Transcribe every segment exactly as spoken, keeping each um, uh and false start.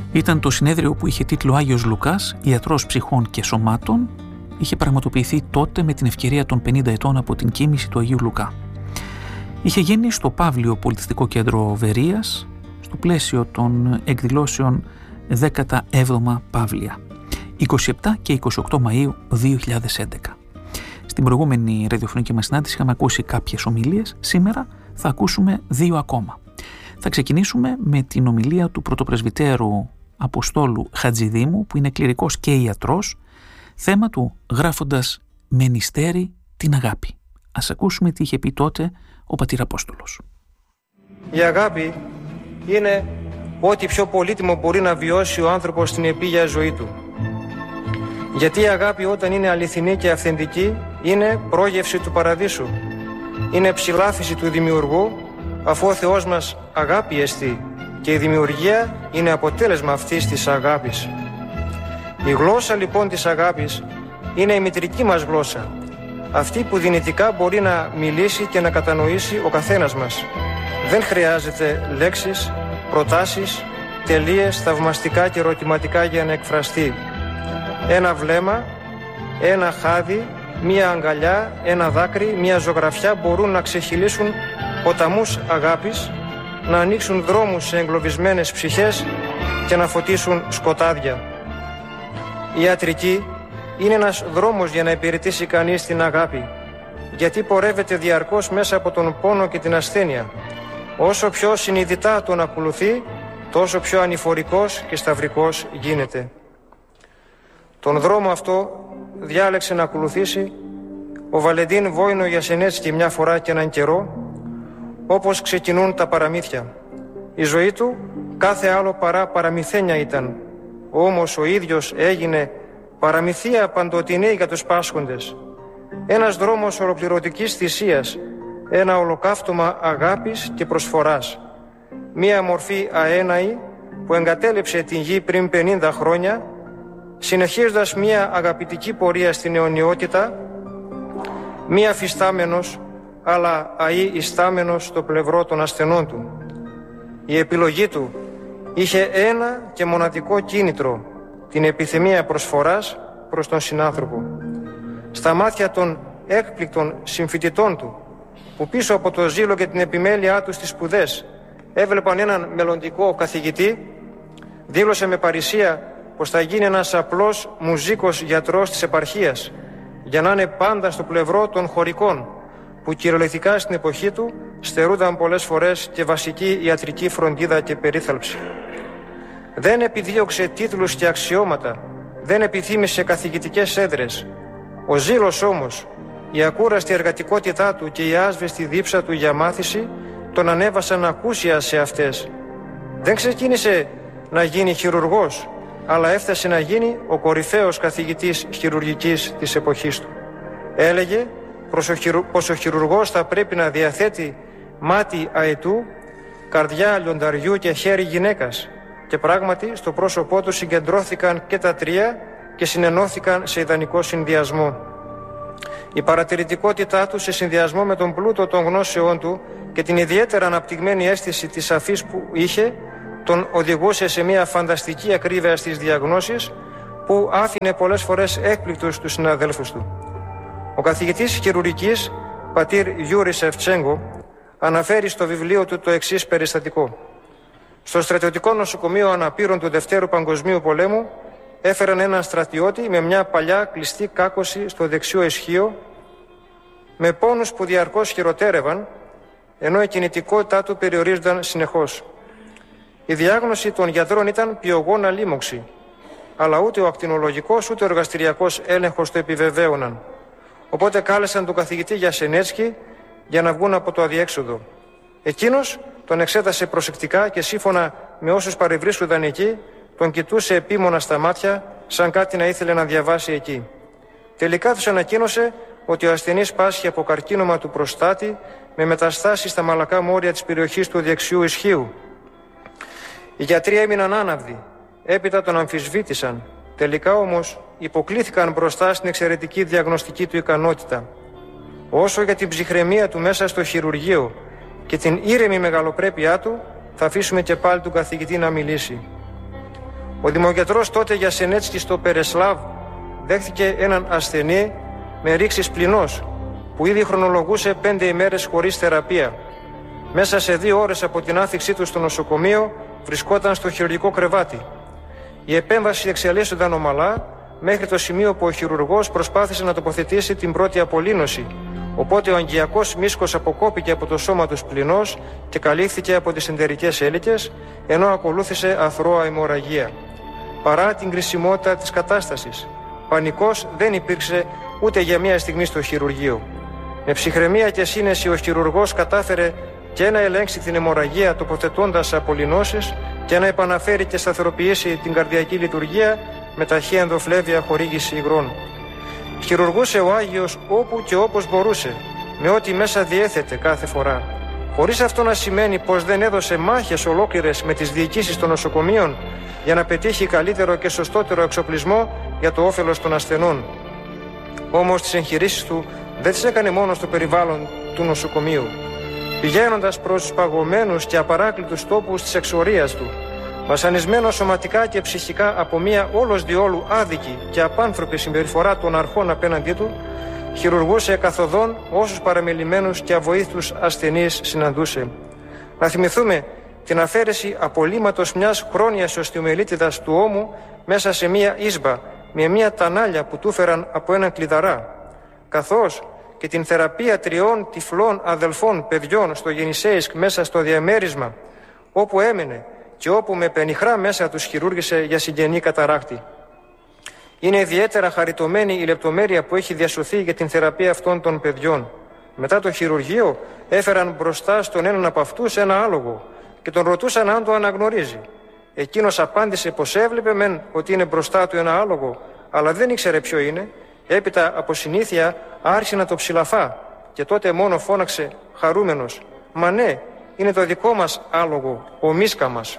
Ήταν το συνέδριο που είχε τίτλο Άγιος Λουκάς, ιατρός ψυχών και σωμάτων. Είχε πραγματοποιηθεί τότε με την ευκαιρία των πενήντα ετών από την κοίμηση του Αγίου Λουκά. Είχε γίνει στο Παύλιο Πολιτιστικό Κέντρο Βερίας, στο πλαίσιο των εκδηλώσεων δέκατα έβδομα Παύλια, είκοσι επτά και είκοσι οκτώ Μαΐου δύο χιλιάδες έντεκα. Στην προηγούμενη ραδιοφωνική μας συνάντηση είχαμε ακούσει κάποιες ομιλίες. Σήμερα θα ακούσουμε δύο ακόμα. Θα ξεκινήσουμε με την ομιλία του πρωτοπρεσβυτέρου Αποστόλου Χατζηδήμου, που είναι κληρικός και ιατρός, θέμα του γράφοντας με νηστέρι την αγάπη. Ας ακούσουμε τι είχε πει τότε ο πατήρ Απόστολος. Η αγάπη είναι ό,τι πιο πολύτιμο μπορεί να βιώσει ο άνθρωπος στην επίγεια ζωή του. Γιατί η αγάπη, όταν είναι αληθινή και αυθεντική, είναι πρόγευση του παραδείσου. Είναι ψηλάφιση του δημιουργού, αφού ο Θεός μας αγάπη εστί και η δημιουργία είναι αποτέλεσμα αυτής της αγάπης. Η γλώσσα λοιπόν της αγάπης είναι η μητρική μας γλώσσα, αυτή που δυνητικά μπορεί να μιλήσει και να κατανοήσει ο καθένας μας. Δεν χρειάζεται λέξεις, προτάσεις, τελείες, θαυμαστικά και ερωτηματικά για να εκφραστεί. Ένα βλέμμα, ένα χάδι, μία αγκαλιά, ένα δάκρυ, μία ζωγραφιά μπορούν να ξεχυλήσουν ποταμούς αγάπης, να ανοίξουν δρόμους σε εγκλωβισμένες ψυχές και να φωτίσουν σκοτάδια. Η ιατρική είναι ένας δρόμος για να υπηρετήσει κανείς την αγάπη, γιατί πορεύεται διαρκώς μέσα από τον πόνο και την ασθένεια. Όσο πιο συνειδητά τον ακολουθεί, τόσο πιο ανηφορικός και σταυρικός γίνεται. Τον δρόμο αυτό διάλεξε να ακολουθήσει ο Βαλεντίν Βόινο Γιασενέτσκι μια φορά και έναν καιρό, όπως ξεκινούν τα παραμύθια. Η ζωή του κάθε άλλο παρά παραμυθένια ήταν, όμως ο ίδιος έγινε παραμυθία παντοτινή για τους πάσχοντες. Ένας δρόμος ολοκληρωτικής θυσίας, ένα ολοκαύτωμα αγάπης και προσφοράς. Μία μορφή αέναη που εγκατέλειψε την γη πριν πενήντα χρόνια, συνεχίζοντας μία αγαπητική πορεία στην αιωνιότητα, μία φυστάμενος αλλά αή ιστάμενος στο πλευρό των ασθενών του. Η επιλογή του είχε ένα και μοναδικό κίνητρο, την επιθυμία προσφοράς προς τον συνάνθρωπο. Στα μάτια των έκπληκτων συμφοιτητών του, που πίσω από το ζήλο και την επιμέλειά του στις σπουδές έβλεπαν έναν μελλοντικό καθηγητή, δήλωσε με παρησία πως θα γίνει ένας απλός μουζίκος γιατρός της επαρχίας, για να είναι πάντα στο πλευρό των χωρικών, που κυριολεκτικά στην εποχή του στερούνταν πολλές φορές και βασική ιατρική φροντίδα και περίθαλψη. Δεν επιδίωξε τίτλους και αξιώματα, δεν επιθύμησε καθηγητικές έδρες. Ο ζήλος όμως, η ακούραστη εργατικότητά του και η άσβεστη δίψα του για μάθηση τον ανέβασαν ακούσια σε αυτές. Δεν ξεκίνησε να γίνει χειρουργός, αλλά έφτασε να γίνει ο κορυφαίος καθηγητής χειρουργικής της εποχής του. Έλεγε πως ο χειρουργός θα πρέπει να διαθέτει μάτι αετού, καρδιά λιονταριού και χέρι γυναίκας. Και πράγματι στο πρόσωπό του συγκεντρώθηκαν και τα τρία και συνενώθηκαν σε ιδανικό συνδυασμό. Η παρατηρητικότητά του σε συνδυασμό με τον πλούτο των γνώσεών του και την ιδιαίτερα αναπτυγμένη αίσθηση της αφής που είχε, τον οδηγούσε σε μια φανταστική ακρίβεια στις διαγνώσεις που άφηνε πολλές φορές έκπληκτους τους συναδέλφους του. Ο καθηγητής χειρουργικής, πατήρ Γιούρι Σεφτσέγκο, αναφέρει στο βιβλίο του το εξής περιστατικό. Στο στρατιωτικό νοσοκομείο αναπήρων του Δευτέρου Παγκοσμίου Πολέμου έφεραν έναν στρατιώτη με μια παλιά κλειστή κάκωση στο δεξιό ισχύο, με πόνους που διαρκώς χειροτέρευαν, ενώ η κινητικότητά του περιορίζονταν συνεχώς. Η διάγνωση των γιατρών ήταν πιογόνα λίμωξη, αλλά ούτε ο ακτινολογικός ούτε ο εργαστηριακός έλεγχος το επιβεβαίωναν. Οπότε κάλεσαν τον καθηγητή Γιασενέτσκι για να βγουν από το αδιέξοδο. Εκείνος τον εξέτασε προσεκτικά και σύμφωνα με όσους παρευρίσκονταν εκεί, τον κοιτούσε επίμονα στα μάτια, σαν κάτι να ήθελε να διαβάσει εκεί. Τελικά τους ανακοίνωσε ότι ο ασθενής πάσχει από καρκίνωμα του προστάτη με μεταστάσεις στα μαλακά μόρια της περιοχής του δεξιού ισχύου. Οι γιατροί έμειναν άναυδοι, έπειτα τον αμφισβήτησαν. Τελικά όμως υποκλήθηκαν μπροστά στην εξαιρετική διαγνωστική του ικανότητα. Όσο για την ψυχραιμία του μέσα στο χειρουργείο και την ήρεμη μεγαλοπρέπειά του, θα αφήσουμε και πάλι τον καθηγητή να μιλήσει. Ο δημογιατρός τότε Γιασενέτσκι στο Περεσλάβ δέχθηκε έναν ασθενή με ρήξη πληνός που ήδη χρονολογούσε πέντε ημέρες χωρίς θεραπεία. Μέσα σε δύο ώρες από την άφηξή του στο νοσοκομείο βρισκόταν στο χειρουργικό κρεβάτι. Η επέμβαση εξελίσσονταν ομαλά μέχρι το σημείο που ο χειρουργός προσπάθησε να τοποθετήσει την πρώτη απολύνωση. Οπότε ο αγκιακός μίσκος αποκόπηκε από το σώμα του πληνός και καλύφθηκε από τις εντερικές έλικες, ενώ ακολούθησε αθρώα αιμορραγία. Παρά την κρισιμότητα της κατάστασης, πανικός δεν υπήρξε ούτε για μία στιγμή στο χειρουργείο. Με ψυχραιμία και σύνεση ο χειρουργός κατάφερε και να ελέγξει την αιμορραγία τοποθετώντας απολυνώσεις και να επαναφέρει και σταθεροποιήσει την καρδιακή λειτουργία με ταχεία ενδοφλέβεια χορήγηση υγρών. Χειρουργούσε ο Άγιος όπου και όπως μπορούσε, με ό,τι μέσα διέθετε κάθε φορά, χωρίς αυτό να σημαίνει πως δεν έδωσε μάχες ολόκληρες με τις διοικήσεις των νοσοκομείων για να πετύχει καλύτερο και σωστότερο εξοπλισμό για το όφελος των ασθενών. Όμως τις εγχειρήσεις του δεν τις έκανε μόνο στο περιβάλλον του νοσοκομείου. Πηγαίνοντας προς τους παγωμένους και απαράκλητους τόπους της εξορίας του, βασανισμένος σωματικά και ψυχικά από μια όλος διόλου άδικη και απάνθρωπη συμπεριφορά των αρχών απέναντί του, χειρουργούσε καθοδόν όσους παραμελημένους και αβοήθητους ασθενείς συναντούσε. Να θυμηθούμε την αφαίρεση απολύματος μιας χρόνιας οστιομελίτιδας του ώμου μέσα σε μια ίσβα με μια τανάλια που του φέραν από έναν κλειδαρά, καθώς και την θεραπεία τριών τυφλών αδελφών παιδιών στο Γενισέισκ μέσα στο διαμέρισμα, όπου έμενε και όπου με πενιχρά μέσα τους χειρούργησε για συγγενή καταράκτη. Είναι ιδιαίτερα χαριτωμένη η λεπτομέρεια που έχει διασωθεί για την θεραπεία αυτών των παιδιών. Μετά το χειρουργείο έφεραν μπροστά στον έναν από αυτούς ένα άλογο και τον ρωτούσαν αν το αναγνωρίζει. Εκείνος απάντησε πως έβλεπε μεν ότι είναι μπροστά του ένα άλογο, αλλά δεν ήξερε ποιο είναι. Έπειτα από συνήθεια άρχισε να το ψηλαφά και τότε μόνο φώναξε χαρούμενος: «Μα ναι, είναι το δικό μας άλογο, ο Μίσκα μας».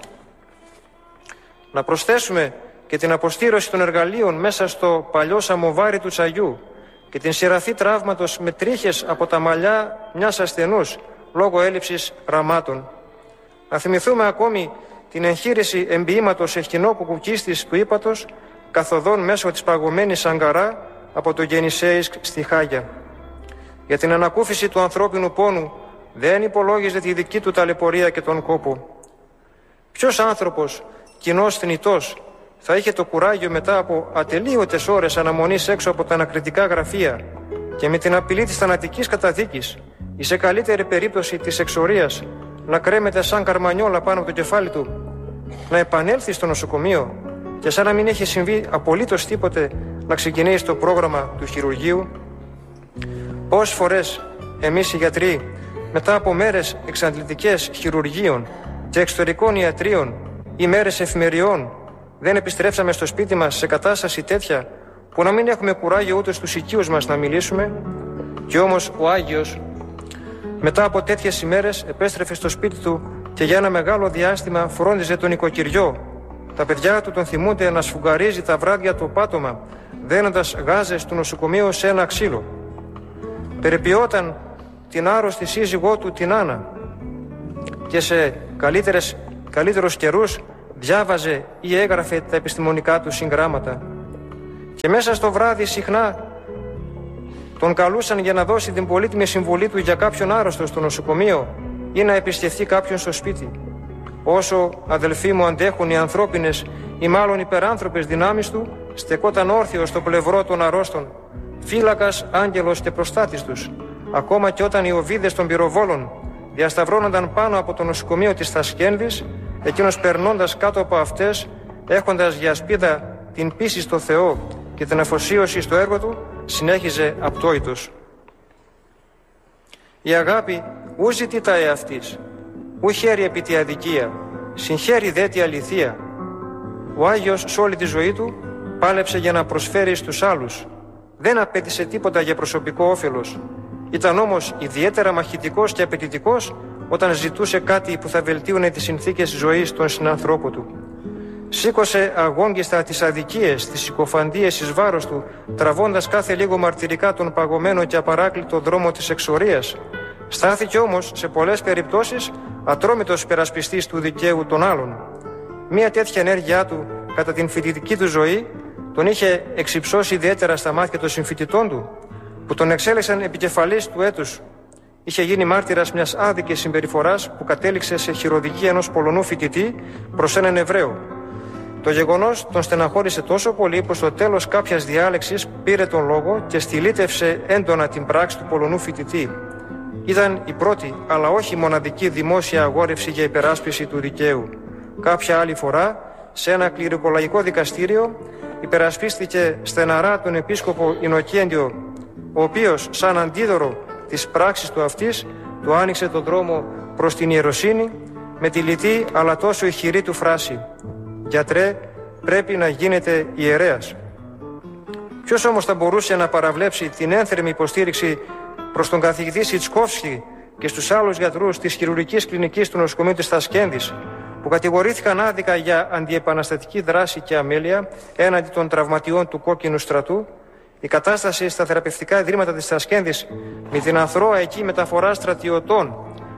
Να προσθέσουμε και την αποστήρωση των εργαλείων μέσα στο παλιό σαμοβάρι του τσαγιού και την σειραφή τραύματος με τρίχες από τα μαλλιά μιας ασθενούς λόγω έλλειψης ραμάτων. Να θυμηθούμε ακόμη την εγχείρηση εμποιήματος εχκοινόκου κίστης του ύπατος καθοδόν μέσω της παγωμένης αγκαρά από το Γενισέισκ στη Χάγια. Για την ανακούφιση του ανθρώπινου πόνου δεν υπολόγιζε τη δική του ταλαιπωρία και τον κόπο. Ποιος άνθρωπος, κοινός θνητός, θα είχε το κουράγιο μετά από ατελείωτες ώρες αναμονής έξω από τα ανακριτικά γραφεία και με την απειλή της θανατικής καταδίκης ή σε καλύτερη περίπτωση της εξορίας να κρέμεται σαν καρμανιόλα πάνω από το κεφάλι του, να επανέλθει στο νοσοκομείο και σαν να μην έχει συμβεί απολύτως τίποτε να ξεκινήσει το πρόγραμμα του χειρουργείου? Πόσες φορές εμείς οι γιατροί, μετά από μέρες εξαντλητικές χειρουργείων και εξωτερικών ιατρίων ή μέρες εφημεριών, δεν επιστρέψαμε στο σπίτι μας σε κατάσταση τέτοια που να μην έχουμε κουράγιο ούτε στους οικείους μας να μιλήσουμε? Και όμως ο Άγιος μετά από τέτοιες ημέρες επέστρεφε στο σπίτι του και για ένα μεγάλο διάστημα φρόντιζε τον οικοκυριό. Τα παιδιά του τον θυμούνται να σφουγγαρίζει τα βράδια το πάτωμα, δένοντας γάζες του νοσοκομείου σε ένα ξύλο. Περιποιόταν την άρρωστη σύζυγό του την Άννα και σε καλύτερες, καλύτερους καιρούς διάβαζε ή έγραφε τα επιστημονικά του συγγράμματα. Και μέσα στο βράδυ συχνά τον καλούσαν για να δώσει την πολύτιμη συμβουλή του για κάποιον άρρωστο στο νοσοκομείο ή να επισκεφθεί κάποιον στο σπίτι. Όσο, αδελφοί μου, αντέχουν οι ανθρώπινες ή μάλλον υπεράνθρωπες δυνάμεις του, στεκόταν όρθιος στο πλευρό των αρρώστων, φύλακας, άγγελος και προστάτης τους, ακόμα και όταν οι οβίδες των πυροβόλων διασταυρώνονταν πάνω από το νοσοκομείο της Θασκένδης, εκείνος περνώντας κάτω από αυτές, έχοντας για ασπίδα την πίστη στο Θεό και την αφοσίωση στο έργο του, συνέχιζε απτόητος. Η αγάπη ου ζητήτα εαυτής, ου χαίρει επί τη αδικία, συγχαίρει δε τη αληθεία. Ο Άγιος σε όλη τη ζωή του πάλεψε για να προσφέρει στους άλλους. Δεν απέτησε τίποτα για προσωπικό όφελος. Ήταν όμως ιδιαίτερα μαχητικός και απαιτητικός όταν ζητούσε κάτι που θα βελτίωνε τις συνθήκες ζωής των συνανθρώπων του. Σήκωσε αγόγγιστα τις αδικίες, τις συκοφαντίες εις βάρος του, τραβώντας κάθε λίγο μαρτυρικά τον παγωμένο και απαράκλητο δρόμο της εξορίας. Στάθηκε όμως σε πολλές περιπτώσεις ατρόμητος υπερασπιστής του δικαίου των άλλων. Μία τέτοια ενέργειά του κατά την φοιτητική του ζωή τον είχε εξυψώσει ιδιαίτερα στα μάτια των συμφοιτητών του, που τον εξέλεξαν επικεφαλής του έτους. Είχε γίνει μάρτυρας μιας άδικης συμπεριφοράς που κατέληξε σε χειροδικία ενός Πολωνού φοιτητή προς έναν Εβραίο. Το γεγονός τον στεναχώρησε τόσο πολύ που στο τέλος κάποιας διάλεξης πήρε τον λόγο και στυλίτευσε έντονα την πράξη του Πολωνού φοιτητή. Ήταν η πρώτη, αλλά όχι μοναδική δημόσια αγόρευση για υπεράσπιση του δικαίου. Κάποια άλλη φορά, σε ένα κληρικολογικό δικαστήριο, υπερασπίστηκε στεναρά τον επίσκοπο Ινοκέντιο, ο οποίος, σαν αντίδωρο της πράξης του αυτής, του άνοιξε τον δρόμο προς την ιεροσύνη με τη λιτή αλλά τόσο ηχηρή του φράση: «Γιατρέ, πρέπει να γίνετε ιερέας». Ποιος όμως θα μπορούσε να παραβλέψει την ένθερμη υποστήριξη προς τον καθηγητή Σιτσκόφσκι και στους άλλους γιατρούς της χειρουργικής κλινικής του νοσοκομείου της Τασκένδης, που κατηγορήθηκαν άδικα για αντιεπαναστατική δράση και αμέλεια έναντι των τραυματιών του κόκκινου στρατού? Η κατάσταση στα θεραπευτικά ιδρύματα της Τασκένδης με την αθρώα εκεί μεταφορά στρατιωτών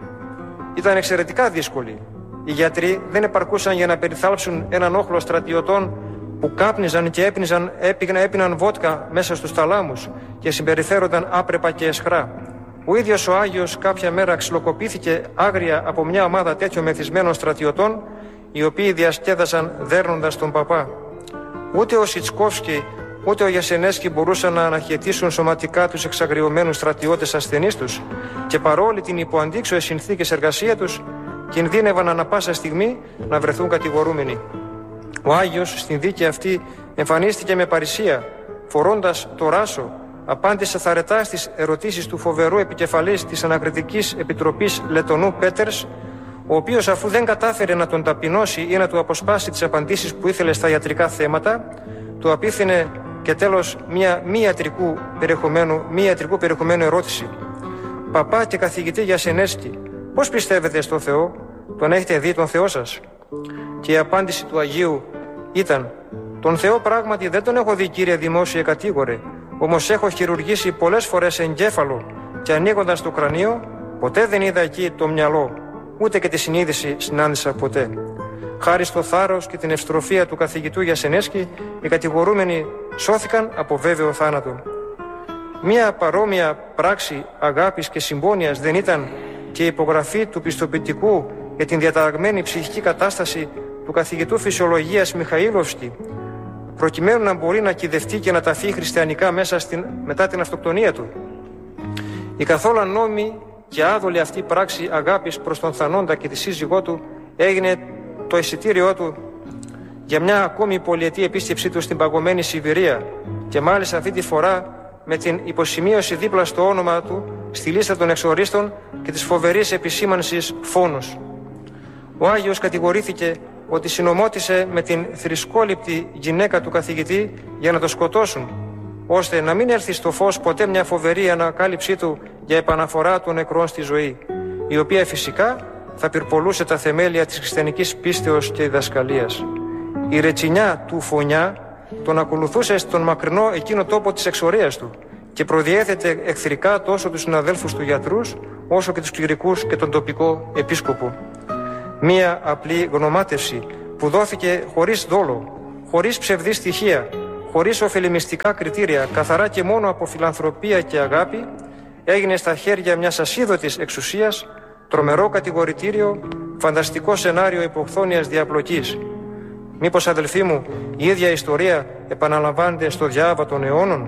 ήταν εξαιρετικά δύσκολη. Οι γιατροί δεν επαρκούσαν για να περιθάλψουν έναν όχλο στρατιωτών που κάπνιζαν και έπινζαν, έπιναν, έπιναν βότκα μέσα στους ταλάμους και συμπεριφέρονταν άπρεπα και αισχρά. Ο ίδιος ο Άγιος κάποια μέρα ξυλοκοπήθηκε άγρια από μια ομάδα τέτοιων μεθυσμένων στρατιωτών, οι οποίοι διασκέδασαν δέρνοντας τον παπά. Ούτε ο Σιτσκόφσκι ούτε ο Γιασενέσκι μπορούσαν να αναχαιτήσουν σωματικά τους εξαγριωμένους στρατιώτες ασθενείς τους, και παρόλη την υποαντίξωες συνθήκες εργασία τους, κινδύνευαν ανα πάσα στιγμή να βρεθούν κατηγορούμενοι. Ο Άγιος στην δίκη αυτή εμφανίστηκε με παρησία, φορώντας το ράσο, απάντησε θαρετά στις ερωτήσεις του φοβερού επικεφαλής της Ανακριτικής Επιτροπής Λετονού Πέτερς, ο οποίος, αφού δεν κατάφερε να τον ταπεινώσει ή να του αποσπάσει τις απαντήσεις που ήθελε στα ιατρικά θέματα, του απίθυνε και τέλος μια μη ιατρικού περιεχομένου, μη ιατρικού περιεχομένου ερώτηση: «Παπά και καθηγητή Γιασενέσκι, πώς πιστεύετε στο Θεό? Τον έχετε δει τον Θεό σας?» Και η απάντηση του Αγίου ήταν: «Τον Θεό πράγματι δεν τον έχω δει, κύριε δημόσιε κατήγορε, όμως έχω χειρουργήσει πολλές φορές εγκέφαλο και ανοίγοντας το κρανίο ποτέ δεν είδα εκεί το μυαλό, ούτε και τη συνείδηση συνάντησα ποτέ». Χάρη στο θάρρος και την ευστροφία του καθηγητού Γιασενέσκι, οι κατηγορούμενοι σώθηκαν από βέβαιο θάνατο. Μία παρόμοια πράξη αγάπης και συμπόνιας δεν ήταν και η υπογραφή του πιστοποιητικού για την διαταραγμένη ψυχική κατάσταση του καθηγητού φυσιολογίας Μιχαήλοφσκι, προκειμένου να μπορεί να κυδευτεί και να ταφεί χριστιανικά μέσα στην, μετά την αυτοκτονία του? Η καθόλου ανώμη και άδολη αυτή πράξη αγάπης προς τον θανόντα και τη σύζυγό του έγινε το εισιτήριό του για μια ακόμη πολυετή επίσκεψή του στην παγωμένη Σιβηρία, και μάλιστα αυτή τη φορά με την υποσημείωση δίπλα στο όνομα του στη λίστα των εξορίστων και της φοβερής επισήμανσης φόνος. Ο Άγιος κατηγορήθηκε ότι συνομώτησε με την θρησκόληπτη γυναίκα του καθηγητή για να το σκοτώσουν, ώστε να μην έρθει στο φως ποτέ μια φοβερή ανακάλυψή του για επαναφορά των νεκρών στη ζωή, η οποία φυσικά θα πυρπολούσε τα θεμέλια της χριστιανικής πίστεως και διδασκαλίας. Η ρετσινιά του Φωνιά τον ακολουθούσε στον μακρινό εκείνο τόπο της εξορίας του και προδιέθετε εχθρικά τόσο τους συναδέλφους του γιατρούς όσο και τους κληρικούς και τον τοπικό επίσκοπο. Μία απλή γνωμάτευση που δόθηκε χωρίς δόλο, χωρίς ψευδή στοιχεία, χωρίς ωφελημιστικά κριτήρια, καθαρά και μόνο από φιλανθρωπία και αγάπη, έγινε στα χέρια μιας ασίδωτης εξουσίας τρομερό κατηγορητήριο, φανταστικό σενάριο υποχθόνιας διαπλοκής. Μήπως, αδελφοί μου, η ίδια ιστορία επαναλαμβάνεται στο διάβα των αιώνων?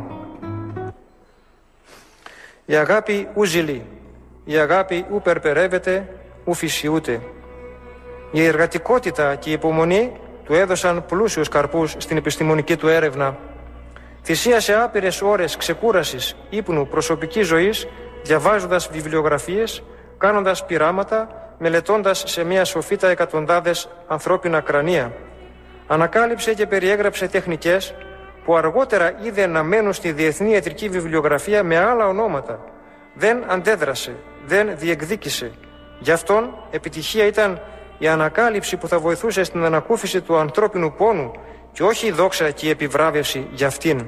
Η αγάπη ου ζηλεί, η αγάπη ου περπερεύεται, ου φυσιούται. Η εργατικότητα και η υπομονή του έδωσαν πλούσιους καρπούς στην επιστημονική του έρευνα. Θυσίασε άπειρες ώρες ξεκούρασης, ύπνου, προσωπικής ζωής, διαβάζοντας βιβλιογραφίες, κάνοντας πειράματα, μελετώντας σε μια σοφίτα εκατοντάδες ανθρώπινα κρανία. Ανακάλυψε και περιέγραψε τεχνικές που αργότερα είδε να μένουν στη διεθνή ιατρική βιβλιογραφία με άλλα ονόματα. Δεν αντέδρασε, δεν διεκδίκησε. Γι' αυτόν επιτυχία ήταν η ανακάλυψη που θα βοηθούσε στην ανακούφιση του ανθρώπινου πόνου και όχι η δόξα και η επιβράβευση για αυτήν.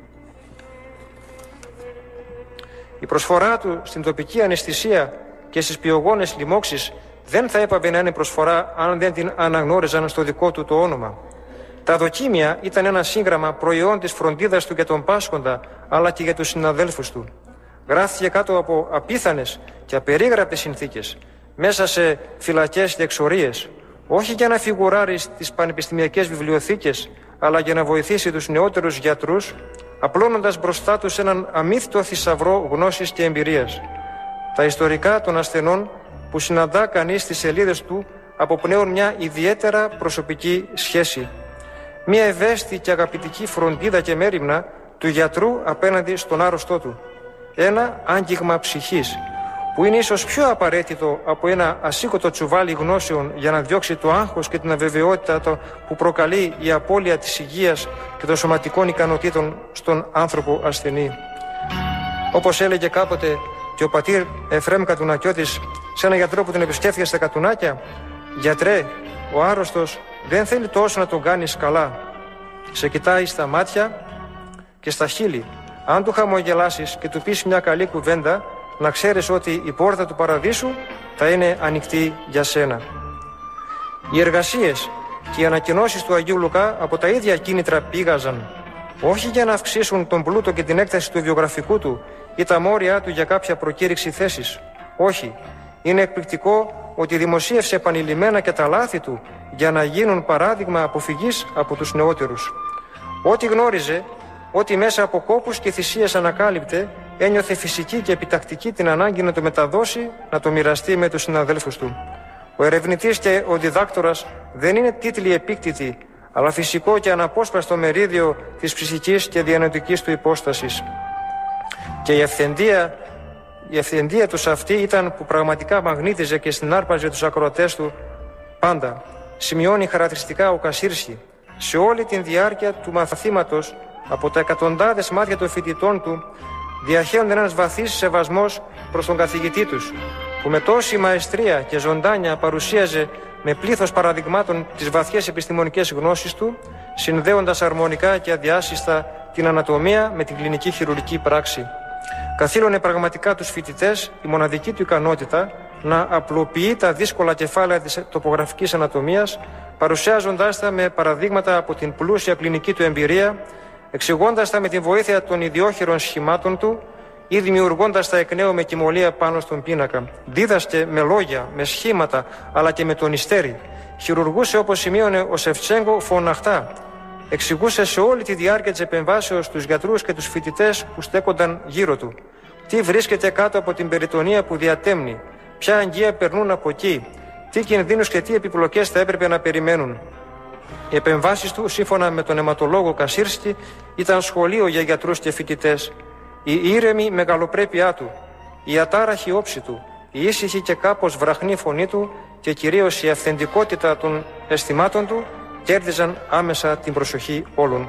Η προσφορά του στην τοπική αναισθησία και στις πιογόνες λοιμώξεις δεν θα έπαβε να είναι προσφορά αν δεν την αναγνώριζαν στο δικό του το όνομα. Τα δοκίμια ήταν ένα σύγγραμμα προϊόν της φροντίδας του για τον πάσχοντα, αλλά και για τους συναδέλφους του. Γράφτηκε κάτω από απίθανες και απερίγραπτες συνθήκες, μέσα σε φυλακές και εξορίες, όχι για να φιγουράρει στις πανεπιστημιακές βιβλιοθήκες, αλλά για να βοηθήσει τους νεότερους γιατρούς, απλώνοντας μπροστά τους έναν αμύθιτο θησαυρό γνώσης και εμπειρίας. Τα ιστορικά των ασθενών που συναντά κανείς στις σελίδες του αποπνέουν μια ιδιαίτερα προσωπική σχέση. Μια ευαίσθητη και αγαπητική φροντίδα και μέριμνα του γιατρού απέναντι στον άρρωστό του. Ένα άγγιγμα ψυχής, που είναι ίσως πιο απαραίτητο από ένα ασήκωτο τσουβάλι γνώσεων για να διώξει το άγχος και την αβεβαιότητα που προκαλεί η απώλεια της υγείας και των σωματικών ικανοτήτων στον άνθρωπο ασθενή. Όπως έλεγε κάποτε και ο πατήρ Εφραίμ Κατουνακιώτης σε έναν γιατρό που τον επισκέφθηκε στα Κατουνάκια, «Γιατρέ, ο άρρωστος δεν θέλει τόσο να τον κάνεις καλά. Σε κοιτάει στα μάτια και στα χείλη. Αν του χαμογελάσεις και του πεις μια καλή κουβέντα, να ξέρεις ότι η πόρτα του παραδείσου θα είναι ανοιχτή για σένα». Οι εργασίες και οι ανακοινώσεις του Αγίου Λουκά από τα ίδια κίνητρα πήγαζαν, όχι για να αυξήσουν τον πλούτο και την έκταση του βιογραφικού του ή τα μόρια του για κάποια προκήρυξη θέσης. Όχι. Είναι εκπληκτικό ότι δημοσίευσε επανειλημμένα και τα λάθη του για να γίνουν παράδειγμα αποφυγής από τους νεότερους. Ό,τι γνώριζε, ό,τι μέσα από κόπους και θυσίες ανακάλυπτε, ένιωθε φυσική και επιτακτική την ανάγκη να το μεταδώσει, να το μοιραστεί με τους συναδέλφους του. Ο ερευνητής και ο διδάκτορας δεν είναι τίτλοι επίκτητοι, αλλά φυσικό και αναπόσπαστο μερίδιο της ψυχικής και διανοητικής του υπόστασης. Και η ευθεντία, η ευθεντία τους αυτή ήταν που πραγματικά μαγνήτιζε και συνάρπαζε τους ακροατές του πάντα. Σημειώνει χαρακτηριστικά ο Κασίρσκι. Σε όλη την διάρκεια του μαθήματος, από τα εκατοντάδες μάτια των φοιτητών του, διαχέονται ένας βαθύς σεβασμός προς τον καθηγητή τους, που με τόση μαεστρία και ζωντάνια παρουσίαζε με πλήθος παραδειγμάτων τις βαθιές επιστημονικές γνώσεις του, συνδέοντας αρμονικά και αδιάσυστα την ανατομία με την κλινική χειρουργική πράξη. Καθήλωνε πραγματικά τους φοιτητές η μοναδική του ικανότητα να απλοποιεί τα δύσκολα κεφάλαια της τοπογραφικής ανατομίας, παρουσιάζοντάς τα με παραδείγματα από την πλούσια κλινική του εμπειρία, εξηγώντας τα με την βοήθεια των ιδιόχειρων σχημάτων του ή δημιουργώντας τα εκ νέου με κυμολία πάνω στον πίνακα. Δίδασκε με λόγια, με σχήματα, αλλά και με τον ιστέρι. Χειρουργούσε, όπως σημείωνε ο Σεφτσέγκο, φωναχτά. Εξηγούσε σε όλη τη διάρκεια της επεμβάσεως τους γιατρούς και τους φοιτητές που στέκονταν γύρω του. Τι βρίσκεται κάτω από την περιτονία που διατέμνει, ποια αγγεία περνούν από εκεί, τι κινδύνους και τι επιπλοκές θα έπρεπε να περιμένουν. Οι επεμβάσεις του, σύμφωνα με τον αιματολόγο Κασίρσκι, ήταν σχολείο για γιατρούς και φοιτητές. Η ήρεμη μεγαλοπρέπειά του, η ατάραχη όψη του, η ήσυχη και κάπως βραχνή φωνή του και κυρίως η αυθεντικότητα των αισθημάτων του κέρδιζαν άμεσα την προσοχή όλων.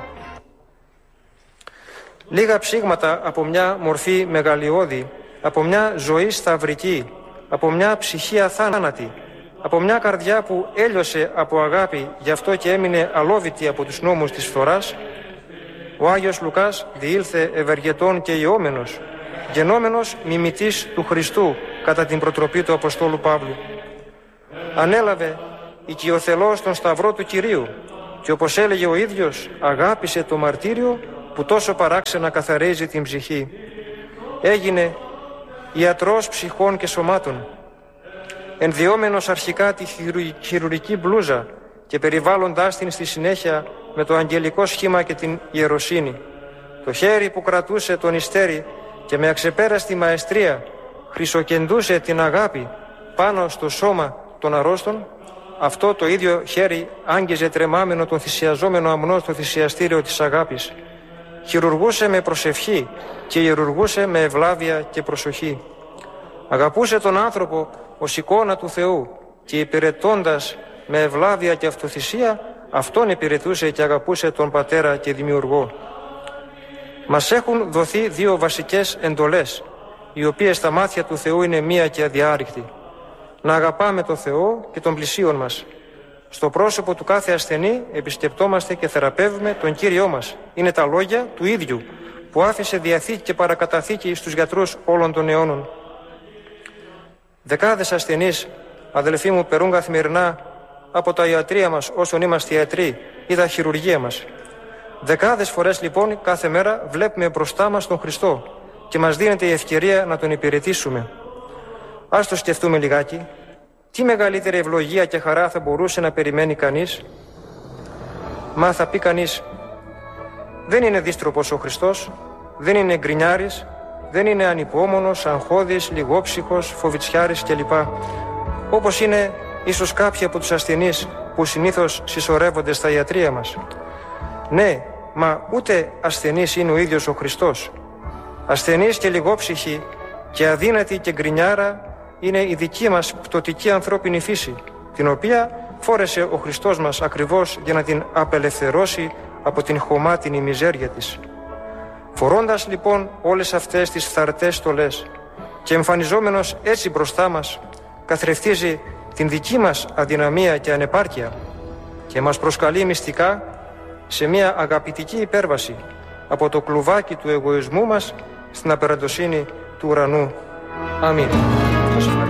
Λίγα ψήγματα από μια μορφή μεγαλειώδη, από μια ζωή σταυρική, από μια ψυχή αθάνατη, από μια καρδιά που έλειωσε από αγάπη, γι' αυτό και έμεινε αλόβητη από τους νόμους της φθοράς, ο Άγιος Λουκάς διήλθε ευεργετών και ιώμενος, γενόμενος μιμητής του Χριστού κατά την προτροπή του Αποστόλου Παύλου. Ανέλαβε οικειοθελώς τον σταυρό του Κυρίου και, όπως έλεγε ο ίδιος, αγάπησε το μαρτύριο που τόσο παράξενα καθαρίζει την ψυχή. Έγινε ιατρός ψυχών και σωμάτων, ενδιόμενος αρχικά τη χειρουργική μπλούζα και περιβάλλοντάς την στη συνέχεια με το αγγελικό σχήμα και την ιεροσύνη. Το χέρι που κρατούσε τον ιστέρι και με αξεπέραστη μαεστρία χρυσοκεντούσε την αγάπη πάνω στο σώμα των αρρώστων, αυτό το ίδιο χέρι άγγιζε τρεμάμενο τον θυσιαζόμενο αμνό στο θυσιαστήριο της αγάπης. Χειρουργούσε με προσευχή και ιερουργούσε με ευλάβεια και προσοχή. Αγαπούσε τον άνθρωπο ως εικόνα του Θεού και υπηρετώντας με ευλάβεια και αυτοθυσία, αυτόν υπηρετούσε και αγαπούσε τον Πατέρα και Δημιουργό. Μας έχουν δοθεί δύο βασικές εντολές, οι οποίες στα μάτια του Θεού είναι μία και αδιάρρηκτη. Να αγαπάμε τον Θεό και τον πλησίον μας. Στο πρόσωπο του κάθε ασθενή επισκεπτόμαστε και θεραπεύουμε τον Κύριό μας. Είναι τα λόγια του ίδιου που άφησε διαθήκη και παρακαταθήκη στους γιατρούς όλων των αιώνων. Δεκάδες ασθενείς, αδελφοί μου, περούν καθημερινά από τα ιατρεία μας όσων είμαστε ιατροί ή τα χειρουργεία μας. Δεκάδες φορές λοιπόν κάθε μέρα βλέπουμε μπροστά μας τον Χριστό και μας δίνεται η ευκαιρία να τον υπηρετήσουμε. Ας το σκεφτούμε λιγάκι. Τι μεγαλύτερη ευλογία και χαρά θα μπορούσε να περιμένει κανείς? Μα θα πει κανείς, δεν είναι δύστροπος ο Χριστός, δεν είναι γκρινιάρης, δεν είναι ανυπόμονος, αγχώδης, λιγόψυχος, φοβιτσιάρης κλπ. Όπως είναι ίσως κάποιοι από τους ασθενείς που συνήθως συσσωρεύονται στα ιατρεία μας. Ναι, μα ούτε ασθενής είναι ο ίδιος ο Χριστός. Ασθενής και λιγόψυχη και αδύνατη και γκρινιάρα είναι η δική μας πτωτική ανθρώπινη φύση, την οποία φόρεσε ο Χριστός μας ακριβώς για να την απελευθερώσει από την χωμάτινη μιζέρια της. Φορώντας λοιπόν όλες αυτές τις φθαρτές στολές και εμφανιζόμενος έτσι μπροστά μας, καθρεφτίζει την δική μας αδυναμία και ανεπάρκεια και μας προσκαλεί μυστικά σε μια αγαπητική υπέρβαση από το κλουβάκι του εγωισμού μας στην απεραντοσύνη του ουρανού. Αμήν.